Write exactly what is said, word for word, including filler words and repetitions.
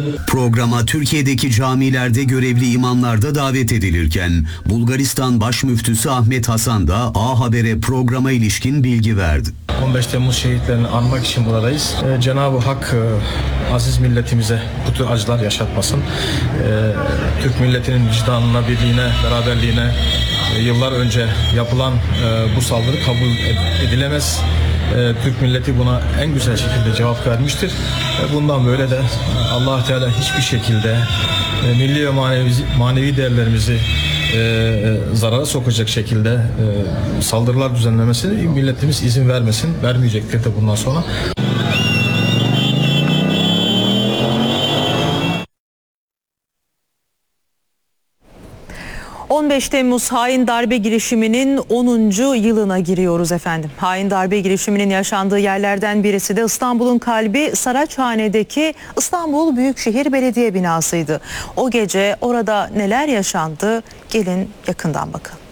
Programa Türkiye'deki camilerde görevli imamlar da davet edilirken Bulgaristan Baş Müftüsü Ahmet Hasan da A Haber'e programa ilişkin bilgi verdi. on beş Temmuz şehitlerini anmak için buradayız. Ee, Cenab-ı Hak e, aziz milletimize bu tür acılar yaşatmasın. Ee, Türk milletinin vicdanına, birliğine, beraberliğine e, yıllar önce yapılan e, bu saldırı kabul ed- edilemez. E, Türk milleti buna en güzel şekilde cevap vermiştir. E, bundan böyle de Allah Teala hiçbir şekilde e, milli ve manevi, manevi değerlerimizi E, e, zarara sokacak şekilde e, saldırılar düzenlemesine milletimiz izin vermesin, vermeyecektir de bundan sonra. on beş Temmuz hain darbe girişiminin onuncu yılına giriyoruz efendim. Hain darbe girişiminin yaşandığı yerlerden birisi de İstanbul'un kalbi Saraçhane'deki İstanbul Büyükşehir Belediye binasıydı. O gece orada neler yaşandı? Gelin yakından bakalım.